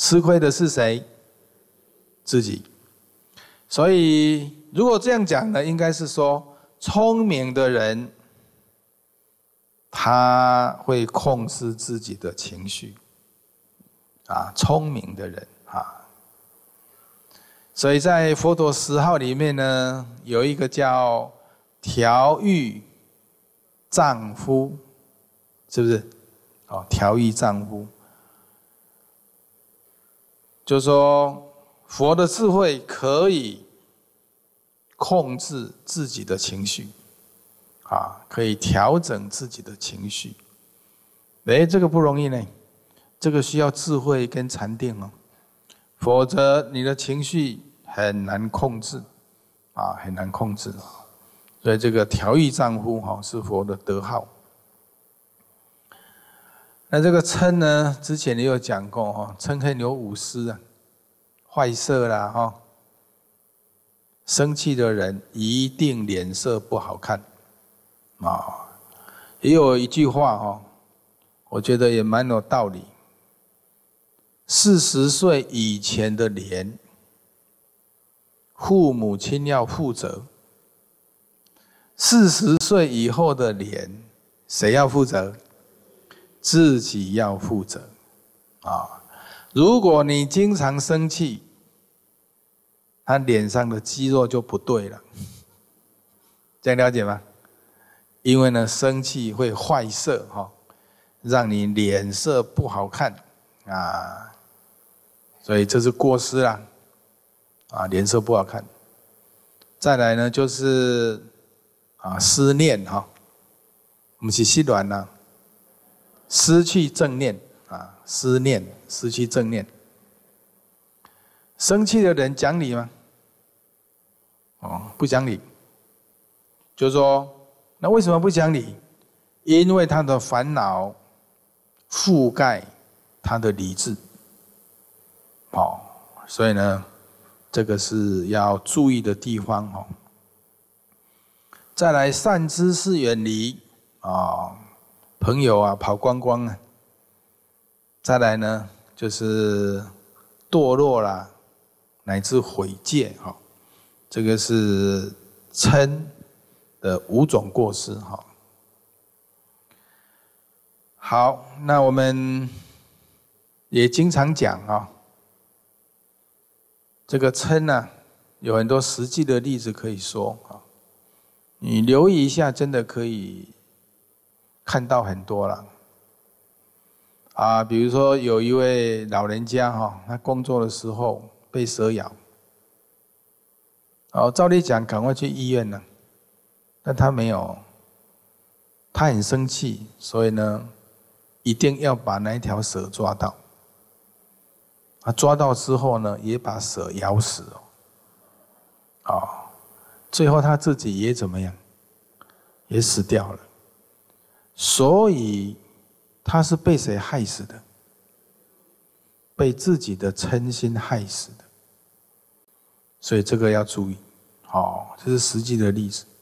吃亏的是谁？自己。所以如果这样讲呢，应该是说聪明的人他会控制自己的情绪聪明的人所以在佛陀10号里面呢，有一个叫调御丈夫，是不是？调御丈夫，就是说佛的智慧可以控制自己的情绪可以调整自己的情绪。这个不容易呢，这个需要智慧跟禅定否则你的情绪很难控制很难控制所以这个调御丈夫是佛的德号。那这个嗔呢，之前也有讲过嗔恨有5思坏色啦生气的人一定脸色不好看也有一句话我觉得也蛮有道理，40岁以前的脸，父母亲要负责；40岁以后的脸，谁要负责？自己要负责如果你经常生气，他脸上的肌肉就不对了，这样了解吗？因为呢，生气会坏色让你脸色不好看所以这是过失啦脸色不好看。再来呢，就是思念不是失恋啦，失去正念思念，失去正念。生气的人讲理吗？不讲理。就是说，那为什么不讲理？因为他的烦恼覆盖他的理智所以呢，这个是要注意的地方再来，善知识远离朋友跑光光了。再来呢，就是堕落啦，乃至毁戒这个是嗔的5种过失好，那我们也经常讲这个嗔有很多实际的例子可以说你留意一下，真的可以看到很多了比如说有一位老人家他工作的时候被蛇咬照理讲赶快去医院了，但他没有，他很生气，所以呢一定要把那一条蛇抓到。抓到之后呢，也把蛇咬死最后他自己也怎么样？也死掉了。所以他是被谁害死的？被自己的嗔心害死的。所以这个要注意，这是实际的例子。